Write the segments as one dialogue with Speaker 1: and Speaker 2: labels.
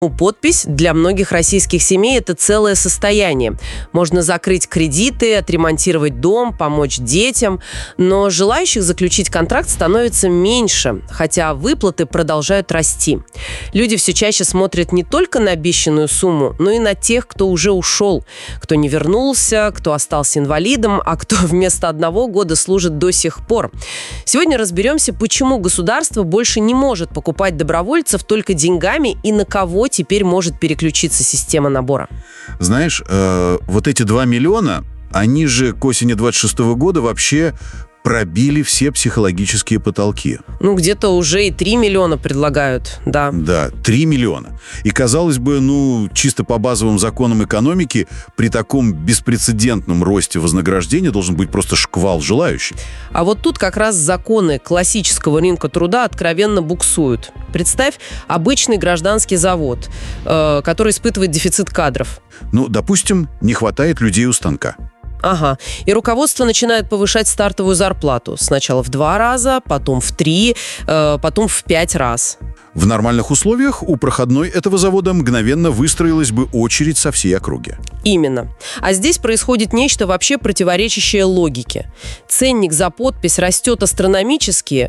Speaker 1: Подпись для многих российских семей – это целое состояние. Можно закрыть кредиты, отремонтировать дом, помочь детям. Но желающих заключить контракт становится меньше, хотя выплаты продолжают расти. Люди все чаще смотрят не только на обещанную сумму, но и на тех, кто уже ушел, кто не вернулся, кто остался инвалидом, а кто вместо 1 года служит до сих пор. Сегодня разберемся, почему государство больше не может покупать добровольцев только деньгами и на кого теперь может переключиться система набора.
Speaker 2: Знаешь, вот эти 2 миллиона, они же к осени 26 года вообще пробили все психологические потолки.
Speaker 1: Где-то уже и 3 миллиона предлагают, да.
Speaker 2: Да, 3 миллиона. И, казалось бы, чисто по базовым законам экономики, при таком беспрецедентном росте вознаграждения должен быть просто шквал желающих.
Speaker 1: А вот тут как раз законы классического рынка труда откровенно буксуют. Представь обычный гражданский завод, который испытывает дефицит кадров.
Speaker 2: Допустим, не хватает людей у станка.
Speaker 1: Ага. И руководство начинает повышать стартовую зарплату. Сначала в 2 раза, потом в 3, потом в 5 раз.
Speaker 2: В нормальных условиях у проходной этого завода мгновенно выстроилась бы очередь со всей округи.
Speaker 1: Именно. А здесь происходит нечто вообще противоречащее логике. Ценник за подпись растет астрономически,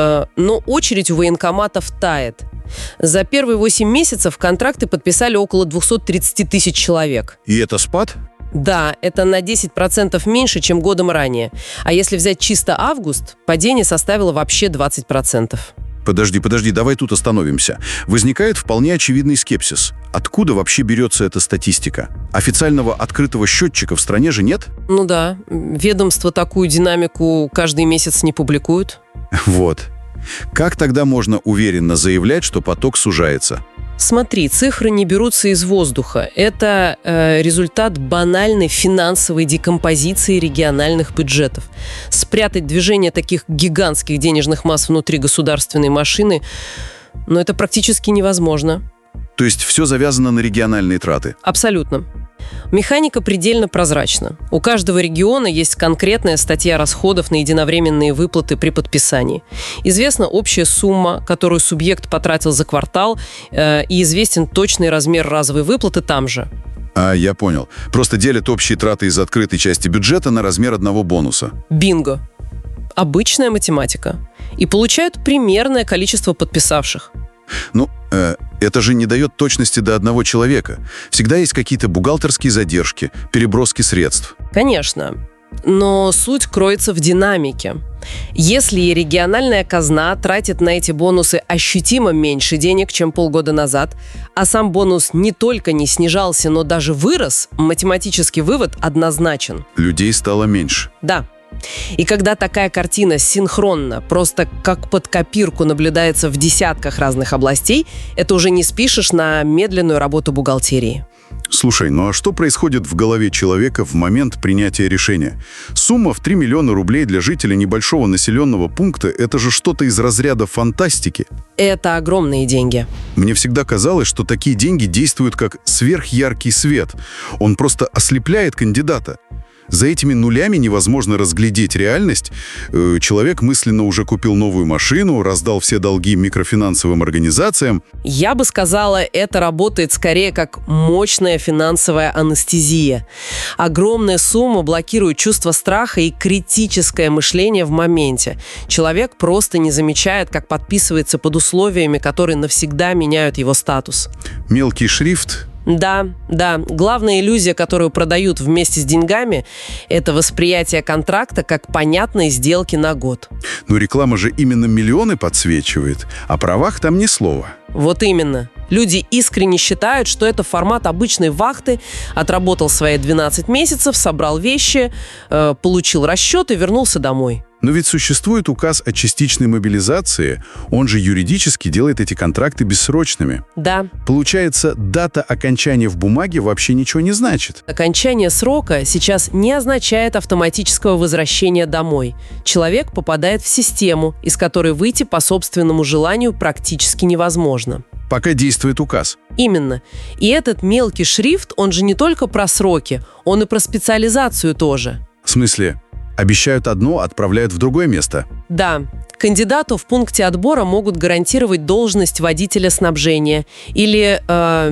Speaker 1: но очередь у военкоматов тает. За первые 8 месяцев контракты подписали около 230 тысяч человек.
Speaker 2: И это спад?
Speaker 1: Да, это на 10% меньше, чем годом ранее. А если взять чисто август, падение составило вообще 20%.
Speaker 2: Подожди, давай тут остановимся. Возникает вполне очевидный скепсис. Откуда вообще берется эта статистика? Официального открытого счетчика в стране же нет?
Speaker 1: Да, ведомство такую динамику каждый месяц не публикует.
Speaker 2: Вот. Как тогда можно уверенно заявлять, что поток сужается?
Speaker 1: Смотри, цифры не берутся из воздуха. Это результат банальной финансовой декомпозиции региональных бюджетов. Спрятать движение таких гигантских денежных масс внутри государственной машины, это практически невозможно.
Speaker 2: То есть все завязано на региональные траты?
Speaker 1: Абсолютно. Механика предельно прозрачна. У каждого региона есть конкретная статья расходов на единовременные выплаты при подписании. Известна общая сумма, которую субъект потратил за квартал, и известен точный размер разовой выплаты там же.
Speaker 2: Я понял. Просто делят общие траты из открытой части бюджета на размер одного бонуса.
Speaker 1: Бинго. Обычная математика. И получают примерное количество подписавших.
Speaker 2: Это же не дает точности до 1 человека. Всегда есть какие-то бухгалтерские задержки, переброски средств.
Speaker 1: Конечно. Но суть кроется в динамике. Если региональная казна тратит на эти бонусы ощутимо меньше денег, чем полгода назад, а сам бонус не только не снижался, но даже вырос, математический вывод однозначен.
Speaker 2: Людей стало меньше.
Speaker 1: Да. И когда такая картина синхронно, просто как под копирку наблюдается в десятках разных областей, это уже не спишешь на медленную работу бухгалтерии.
Speaker 2: Слушай, а что происходит в голове человека в момент принятия решения? Сумма в 3 миллиона рублей для жителя небольшого населенного пункта – это же что-то из разряда фантастики.
Speaker 1: Это огромные деньги.
Speaker 2: Мне всегда казалось, что такие деньги действуют как сверхяркий свет. Он просто ослепляет кандидата. За этими нулями невозможно разглядеть реальность. Человек мысленно уже купил новую машину, раздал все долги микрофинансовым организациям.
Speaker 1: Я бы сказала, это работает скорее как мощная финансовая анестезия. Огромная сумма блокирует чувство страха и критическое мышление в моменте. Человек просто не замечает, как подписывается под условиями, которые навсегда меняют его статус.
Speaker 2: Мелкий шрифт.
Speaker 1: Да. Главная иллюзия, которую продают вместе с деньгами, это восприятие контракта как понятной сделки на год.
Speaker 2: Но реклама же именно миллионы подсвечивает, о правах там ни слова.
Speaker 1: Вот именно. Люди искренне считают, что это формат обычной вахты, отработал свои 12 месяцев, собрал вещи, получил расчет и вернулся домой.
Speaker 2: Но ведь существует указ о частичной мобилизации, он же юридически делает эти контракты бессрочными.
Speaker 1: Да.
Speaker 2: Получается, дата окончания в бумаге вообще ничего не значит.
Speaker 1: Окончание срока сейчас не означает автоматического возвращения домой. Человек попадает в систему, из которой выйти по собственному желанию практически невозможно.
Speaker 2: Пока действует указ.
Speaker 1: Именно. И этот мелкий шрифт, он же не только про сроки, он и про специализацию тоже.
Speaker 2: В смысле? Обещают одно, отправляют в другое место.
Speaker 1: Да. Кандидату в пункте отбора могут гарантировать должность водителя снабжения или